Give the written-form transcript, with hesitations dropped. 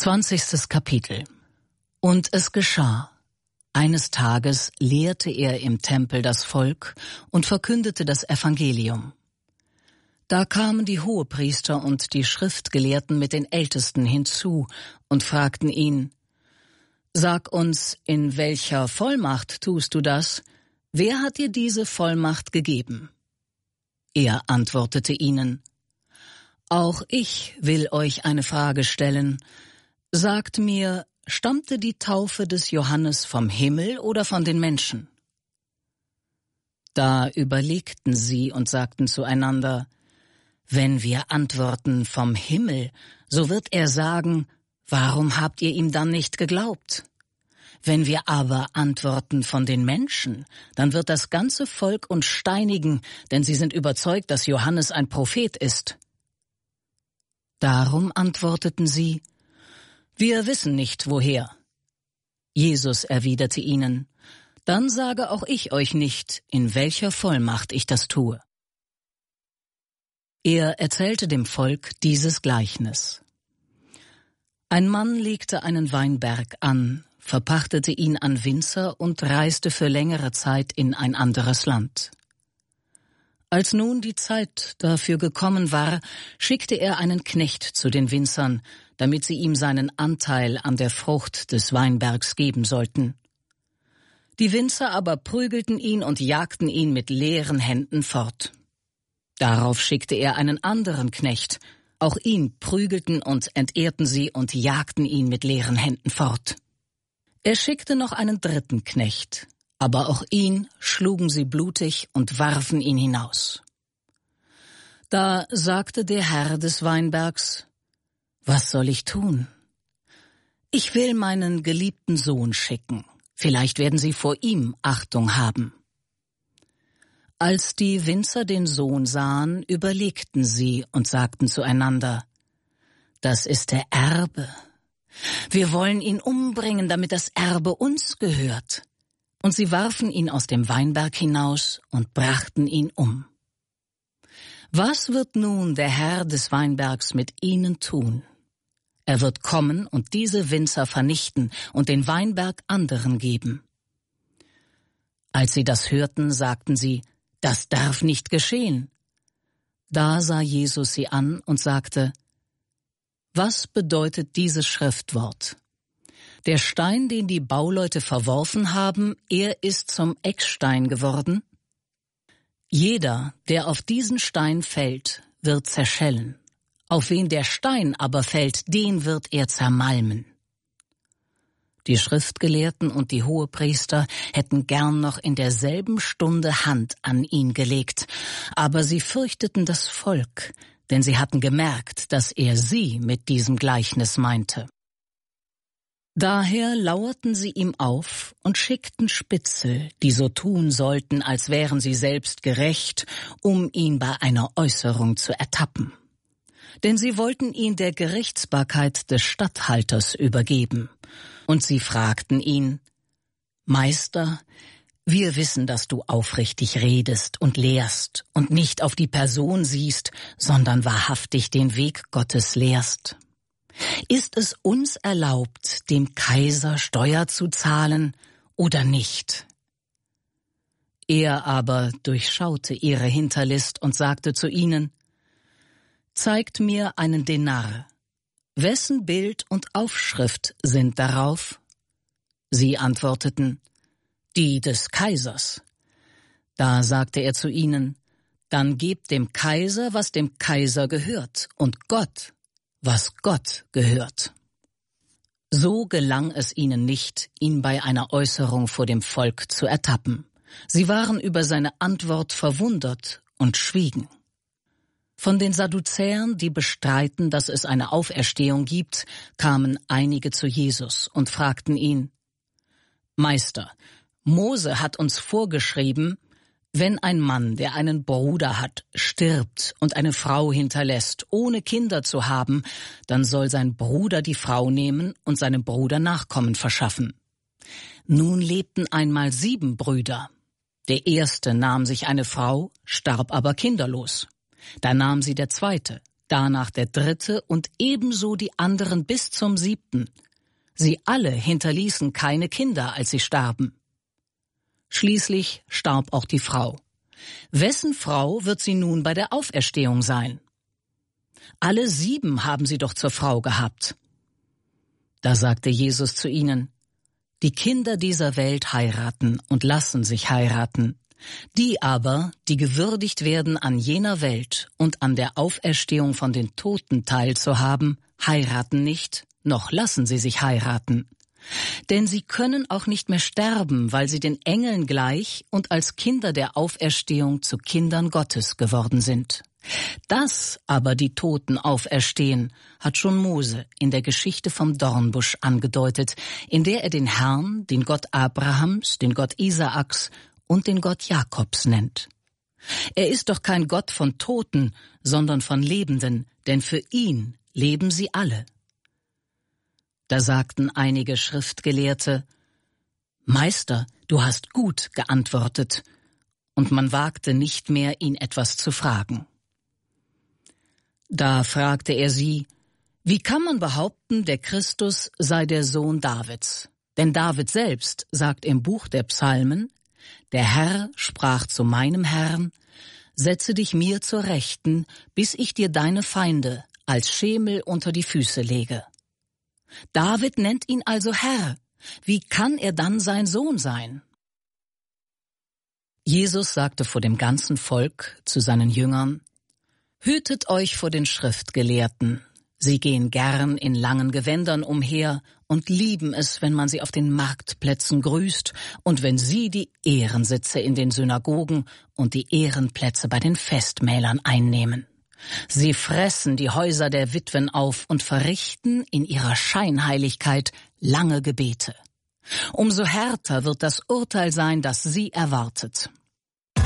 20. Kapitel. Und es geschah. Eines Tages lehrte er im Tempel das Volk und verkündete das Evangelium. Da kamen die Hohepriester und die Schriftgelehrten mit den Ältesten hinzu und fragten ihn: Sag uns, in welcher Vollmacht tust du das? Wer hat dir diese Vollmacht gegeben? Er antwortete ihnen: Auch ich will euch eine Frage stellen. Sagt mir, stammte die Taufe des Johannes vom Himmel oder von den Menschen? Da überlegten sie und sagten zueinander: Wenn wir antworten vom Himmel, so wird er sagen, warum habt ihr ihm dann nicht geglaubt? Wenn wir aber antworten von den Menschen, dann wird das ganze Volk uns steinigen, denn sie sind überzeugt, dass Johannes ein Prophet ist. Darum antworteten sie: Wir wissen nicht, woher. Jesus erwiderte ihnen: Dann sage auch ich euch nicht, in welcher Vollmacht ich das tue. Er erzählte dem Volk dieses Gleichnis. Ein Mann legte einen Weinberg an, verpachtete ihn an Winzer und reiste für längere Zeit in ein anderes Land. Als nun die Zeit dafür gekommen war, schickte er einen Knecht zu den Winzern, damit sie ihm seinen Anteil an der Frucht des Weinbergs geben sollten. Die Winzer aber prügelten ihn und jagten ihn mit leeren Händen fort. Darauf schickte er einen anderen Knecht, auch ihn prügelten und entehrten sie und jagten ihn mit leeren Händen fort. Er schickte noch einen dritten Knecht, aber auch ihn schlugen sie blutig und warfen ihn hinaus. Da sagte der Herr des Weinbergs: Was soll ich tun? Ich will meinen geliebten Sohn schicken, vielleicht werden sie vor ihm Achtung haben. Als die Winzer den Sohn sahen, überlegten sie und sagten zueinander: Das ist der Erbe. Wir wollen ihn umbringen, damit das Erbe uns gehört. Und sie warfen ihn aus dem Weinberg hinaus und brachten ihn um. Was wird nun der Herr des Weinbergs mit ihnen tun? Er wird kommen und diese Winzer vernichten und den Weinberg anderen geben. Als sie das hörten, sagten sie: Das darf nicht geschehen. Da sah Jesus sie an und sagte: Was bedeutet dieses Schriftwort? Der Stein, den die Bauleute verworfen haben, er ist zum Eckstein geworden. Jeder, der auf diesen Stein fällt, wird zerschellen. Auf wen der Stein aber fällt, den wird er zermalmen. Die Schriftgelehrten und die Hohepriester hätten gern noch in derselben Stunde Hand an ihn gelegt, aber sie fürchteten das Volk, denn sie hatten gemerkt, dass er sie mit diesem Gleichnis meinte. Daher lauerten sie ihm auf und schickten Spitzel, die so tun sollten, als wären sie selbst gerecht, um ihn bei einer Äußerung zu ertappen. Denn sie wollten ihn der Gerichtsbarkeit des Statthalters übergeben. Und sie fragten ihn: Meister, wir wissen, dass du aufrichtig redest und lehrst und nicht auf die Person siehst, sondern wahrhaftig den Weg Gottes lehrst. Ist es uns erlaubt, dem Kaiser Steuer zu zahlen oder nicht? Er aber durchschaute ihre Hinterlist und sagte zu ihnen: Zeigt mir einen Denar. Wessen Bild und Aufschrift sind darauf? Sie antworteten: Die des Kaisers. Da sagte er zu ihnen: Dann gebt dem Kaiser, was dem Kaiser gehört, und Gott, was Gott gehört. So gelang es ihnen nicht, ihn bei einer Äußerung vor dem Volk zu ertappen. Sie waren über seine Antwort verwundert und schwiegen. Von den Sadduzäern, die bestreiten, dass es eine Auferstehung gibt, kamen einige zu Jesus und fragten ihn: Meister, Mose hat uns vorgeschrieben, wenn ein Mann, der einen Bruder hat, stirbt und eine Frau hinterlässt, ohne Kinder zu haben, dann soll sein Bruder die Frau nehmen und seinem Bruder Nachkommen verschaffen. Nun lebten einmal 7 Brüder. Der erste nahm sich eine Frau, starb aber kinderlos. Da nahm sie der zweite, danach der 3. und ebenso die anderen bis zum 7. Sie alle hinterließen keine Kinder, als sie starben. Schließlich starb auch die Frau. Wessen Frau wird sie nun bei der Auferstehung sein? Alle 7 haben sie doch zur Frau gehabt. Da sagte Jesus zu ihnen: Die Kinder dieser Welt heiraten und lassen sich heiraten. Die aber, die gewürdigt werden, an jener Welt und an der Auferstehung von den Toten teilzuhaben, heiraten nicht, noch lassen sie sich heiraten. Denn sie können auch nicht mehr sterben, weil sie den Engeln gleich und als Kinder der Auferstehung zu Kindern Gottes geworden sind. Dass aber die Toten auferstehen, hat schon Mose in der Geschichte vom Dornbusch angedeutet, in der er den Herrn, den Gott Abrahams, den Gott Isaaks und den Gott Jakobs nennt. Er ist doch kein Gott von Toten, sondern von Lebenden, denn für ihn leben sie alle. Da sagten einige Schriftgelehrte: Meister, du hast gut geantwortet, und man wagte nicht mehr, ihn etwas zu fragen. Da fragte er sie: Wie kann man behaupten, der Christus sei der Sohn Davids? Denn David selbst sagt im Buch der Psalmen: Der Herr sprach zu meinem Herrn: Setze dich mir zur Rechten, bis ich dir deine Feinde als Schemel unter die Füße lege. David nennt ihn also Herr. Wie kann er dann sein Sohn sein? Jesus sagte vor dem ganzen Volk zu seinen Jüngern: Hütet euch vor den Schriftgelehrten. Sie gehen gern in langen Gewändern umher und lieben es, wenn man sie auf den Marktplätzen grüßt und wenn sie die Ehrensitze in den Synagogen und die Ehrenplätze bei den Festmählern einnehmen. Sie fressen die Häuser der Witwen auf und verrichten in ihrer Scheinheiligkeit lange Gebete. Umso härter wird das Urteil sein, das sie erwartet.